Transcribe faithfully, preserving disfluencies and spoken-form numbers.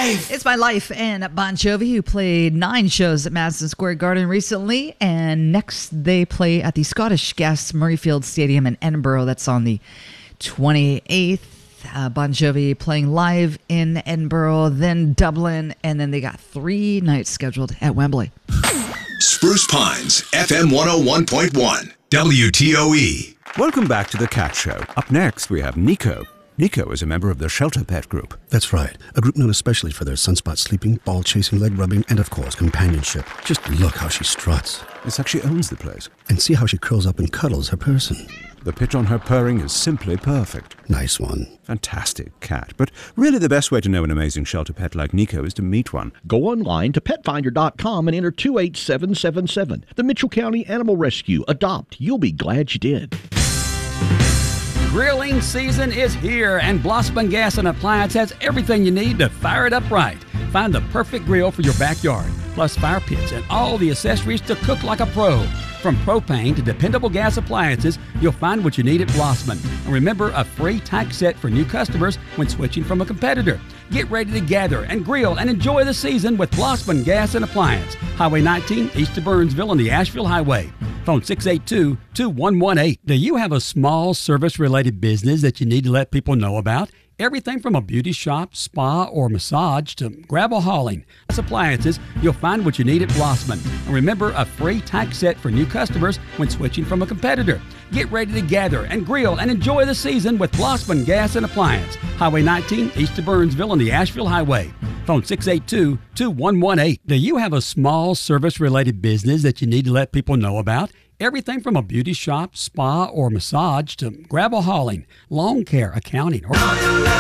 life. It's My Life and Bon Jovi, who played nine shows at Madison Square Garden recently. And next they play at the Scottish Gas Murrayfield Stadium in Edinburgh. That's on the twenty-eighth. Uh, Bon Jovi playing live in Edinburgh, then Dublin, and then they got three nights scheduled at Wembley. Spruce Pines, F M one oh one point one, W T O E. Welcome back to The Cat Show. Up next, we have Nico. Nico is a member of the Shelter Pet Group. That's right. A group known especially for their sunspot sleeping, ball chasing, leg rubbing, and of course, companionship. Just look how she struts. It's like she owns the place. And see how she curls up and cuddles her person. The pitch on her purring is simply perfect. Nice one. Fantastic cat. But really the best way to know an amazing shelter pet like Nico is to meet one. Go online to pet finder dot com and enter two eight seven seven seven. The Mitchell County Animal Rescue. Adopt. You'll be glad you did. Grilling season is here, and Blossman Gas and Appliance has everything you need to fire it up right. Find the perfect grill for your backyard, plus fire pits and all the accessories to cook like a pro. From propane to dependable gas appliances, you'll find what you need at Blossman. And remember, a free tack set for new customers when switching from a competitor. Get ready to gather and grill and enjoy the season with Blossman Gas and Appliance. Highway nineteen, east of Burnsville on the Asheville Highway. Phone six eight two, two one one eight. Do you have a small service-related business that you need to let people know about? Everything from a beauty shop, spa, or massage to gravel hauling. Appliances, you'll find what you need at Blossman. And remember, a free tack set for new customers when switching from a competitor. Get ready to gather and grill and enjoy the season with Blossman Gas and Appliance. Highway nineteen, east of Burnsville on the Asheville Highway. Phone six eight two, two one one eight. Do you have a small service-related business that you need to let people know about? Everything from a beauty shop, spa, or massage to gravel hauling, lawn care, accounting, or